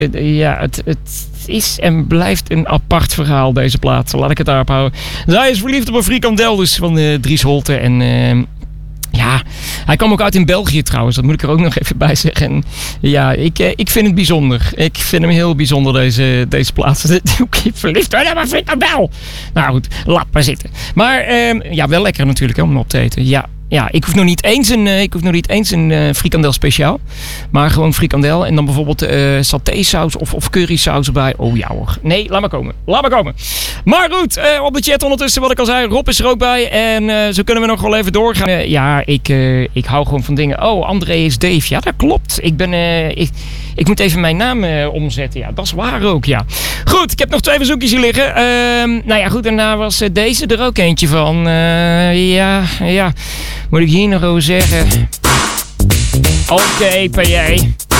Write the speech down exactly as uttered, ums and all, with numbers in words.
Ja, het, het is en blijft een apart verhaal, deze plaat. Laat ik het daarop houden. Zij is verliefd op een frikandel dus van uh, Dries Holte. En uh, ja, hij kwam ook uit in België trouwens. Dat moet ik er ook nog even bij zeggen. En ja, ik, uh, ik vind het bijzonder. Ik vind hem heel bijzonder, deze, deze plaat. Ik verliefd op een frikandel. Nou goed, laat maar zitten. Maar uh, ja, wel lekker natuurlijk hè, om op te eten. Ja. Ja, ik hoef nog niet eens een, ik hoef nog niet eens een uh, frikandel speciaal. Maar gewoon frikandel en dan bijvoorbeeld uh, satésaus of, of currysaus erbij. Oh ja hoor. Nee, laat maar komen. Laat maar komen. Maar goed, uh, op de chat ondertussen wat ik al zei. Rob is er ook bij. En uh, zo kunnen we nog wel even doorgaan. Uh, ja, ik, uh, ik hou gewoon van dingen. Oh, André is Dave. Ja, dat klopt. Ik ben... Uh, ik, ik moet even mijn naam uh, omzetten. Ja, dat is waar ook, ja. Goed, ik heb nog twee verzoekjes hier liggen. Uh, nou ja, goed. Daarna was uh, deze er ook eentje van. Uh, ja, ja... Moet ik hier nog over zeggen? Oké, okay, P J.